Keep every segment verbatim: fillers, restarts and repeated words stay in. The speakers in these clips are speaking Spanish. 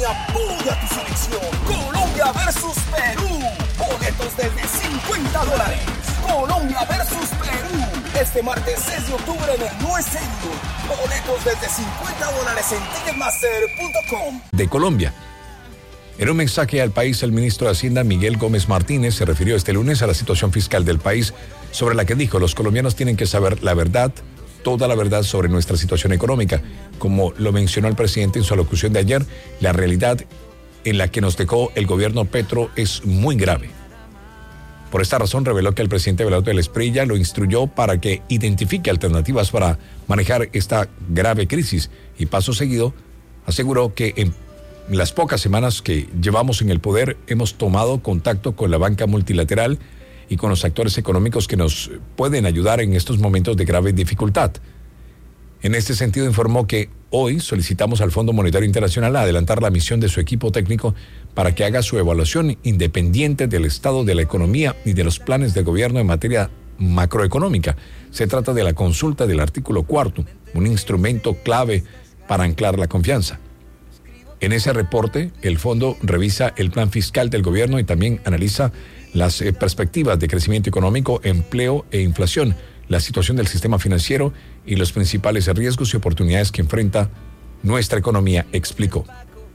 apoya tu selección. Colombia versus Perú. Boletos desde cincuenta dólares. Colombia versus Perú. Este martes seis de octubre en el Nue Stadium. Boletos desde cincuenta dólares en ticketmaster punto com. De Colombia. En un mensaje al país, el ministro de Hacienda, Miguel Gómez Martínez, se refirió este lunes a la situación fiscal del país, sobre la que dijo: los colombianos tienen que saber la verdad, toda la verdad sobre nuestra situación económica. Como lo mencionó el presidente en su alocución de ayer, la realidad en la que nos dejó el gobierno Petro es muy grave. Por esta razón, reveló que el presidente Abelardo del Esprilla lo instruyó para que identifique alternativas para manejar esta grave crisis, y paso seguido aseguró que en las pocas semanas que llevamos en el poder hemos tomado contacto con la banca multilateral y con los actores económicos que nos pueden ayudar en estos momentos de grave dificultad. En este sentido, informó que hoy solicitamos al Fondo Monetario Internacional adelantar la misión de su equipo técnico para que haga su evaluación independiente del estado de la economía y de los planes del gobierno en materia macroeconómica. Se trata de la consulta del artículo cuarto, un instrumento clave para anclar la confianza. En ese reporte, el fondo revisa el plan fiscal del gobierno y también analiza las eh, perspectivas de crecimiento económico, empleo e inflación, la situación del sistema financiero y los principales riesgos y oportunidades que enfrenta nuestra economía, explicó.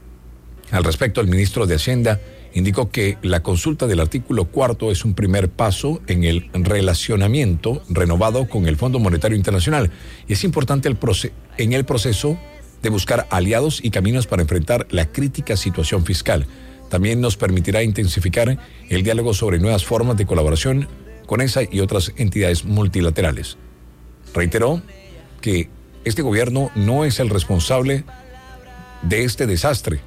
Al respecto, el ministro de Hacienda indicó que la consulta del artículo cuarto es un primer paso en el relacionamiento renovado con el Fondo Monetario Internacional y es importante el proce- en el proceso de buscar aliados y caminos para enfrentar la crítica situación fiscal. También nos permitirá intensificar el diálogo sobre nuevas formas de colaboración con esa y otras entidades multilaterales. Reiteró que este gobierno no es el responsable de este desastre,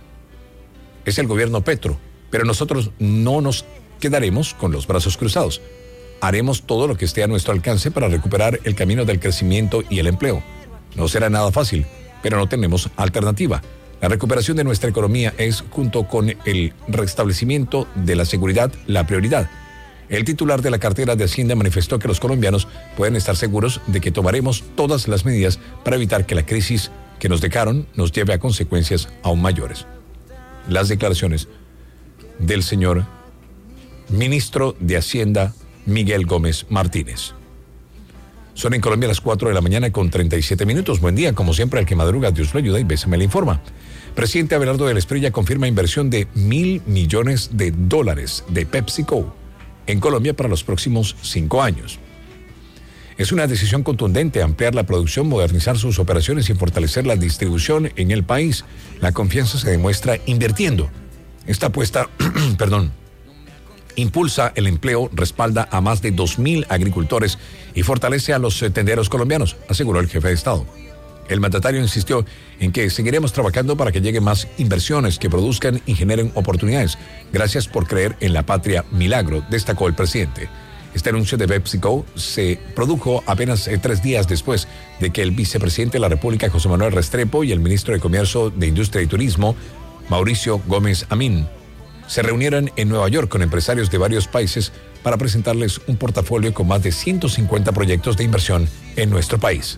es el gobierno Petro, pero nosotros no nos quedaremos con los brazos cruzados. Haremos todo lo que esté a nuestro alcance para recuperar el camino del crecimiento y el empleo. No será nada fácil, pero no tenemos alternativa. La recuperación de nuestra economía es, junto con el restablecimiento de la seguridad, la prioridad. El titular de la cartera de Hacienda manifestó que los colombianos pueden estar seguros de que tomaremos todas las medidas para evitar que la crisis que nos dejaron nos lleve a consecuencias aún mayores. Las declaraciones del señor ministro de Hacienda, Miguel Gómez Martínez. Son en Colombia las cuatro de la mañana con treinta y siete minutos. Buen día, como siempre, al que madruga, Dios lo ayuda y Bésame le informa. Presidente Abelardo del Esprilla confirma inversión de mil millones de dólares de PepsiCo en Colombia para los próximos cinco años. Es una decisión contundente ampliar la producción, modernizar sus operaciones y fortalecer la distribución en el país. La confianza se demuestra invirtiendo. Esta apuesta, perdón, impulsa el empleo, respalda a más de dos mil agricultores y fortalece a los tenderos colombianos, aseguró el jefe de Estado. El mandatario insistió en que seguiremos trabajando para que lleguen más inversiones que produzcan y generen oportunidades. Gracias por creer en la patria milagro, destacó el presidente. Este anuncio de PepsiCo se produjo apenas eh, tres días después de que el vicepresidente de la República, José Manuel Restrepo, y el ministro de Comercio, de Industria y Turismo, Mauricio Gómez Amín, se reunieron en Nueva York con empresarios de varios países para presentarles un portafolio con más de ciento cincuenta proyectos de inversión en nuestro país.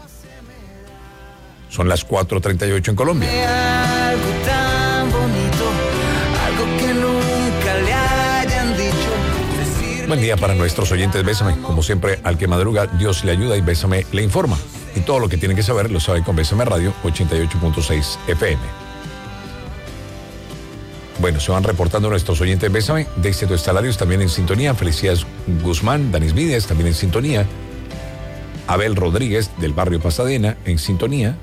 Son las cuatro treinta y ocho en Colombia. Algo tan bonito, algo que nunca le hayan dicho. Buen día para nuestros oyentes, Bésame. Como siempre, al que madruga, Dios le ayuda y Bésame le informa. Y todo lo que tiene que saber lo sabe con Bésame Radio ochenta y ocho punto seis F M. Bueno, se van reportando nuestros oyentes, Bésame. Desde tu Estalarios también en sintonía. Felicidades Guzmán, Danis Vides también en sintonía. Abel Rodríguez del barrio Pasadena en sintonía.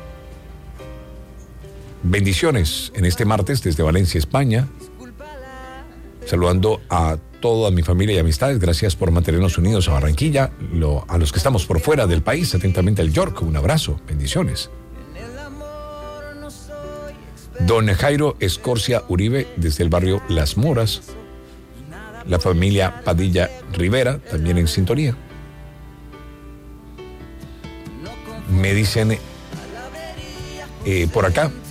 Bendiciones en este martes desde Valencia, España. Saludando a toda mi familia y amistades. Gracias por mantenernos unidos a Barranquilla. Lo, a los que estamos por fuera del país, atentamente al York. Un abrazo. Bendiciones. Don Jairo Escorcia Uribe desde el barrio Las Moras. La familia Padilla Rivera también en sintonía. Me dicen eh, por acá